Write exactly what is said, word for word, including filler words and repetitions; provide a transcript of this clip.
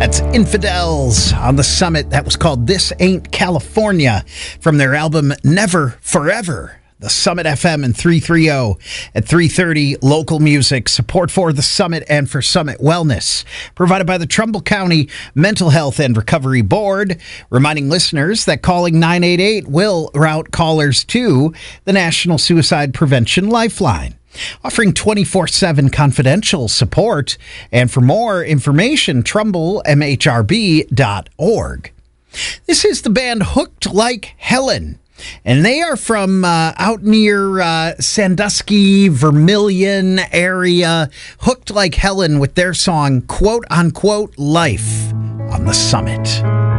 That's Infidels on the Summit. That was called This Ain't California from their album Never Forever. The Summit F M and three thirty at three thirty local music. Support for the Summit and for Summit Wellness provided by the Trumbull County Mental Health and Recovery Board, reminding listeners that calling nine eight eight will route callers to the National Suicide Prevention Lifeline, offering twenty-four seven confidential support. And for more information, trumbull m h r b dot org. This is the band Hooked Like Helen, and they are from uh, out near uh, Sandusky, Vermilion area. Hooked Like Helen with their song, Quote Unquote Life, on the Summit.